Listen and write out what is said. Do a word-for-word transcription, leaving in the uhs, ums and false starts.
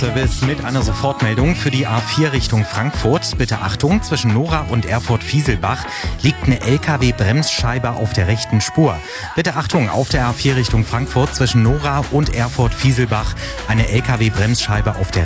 Service mit einer Sofortmeldung für die A vier Richtung Frankfurt. Bitte Achtung, zwischen Nora und Erfurt-Fieselbach liegt eine L K W-Bremsscheibe auf der rechten Spur. Bitte Achtung, auf der A vier Richtung Frankfurt zwischen Nora und Erfurt-Fieselbach eine L K W-Bremsscheibe auf der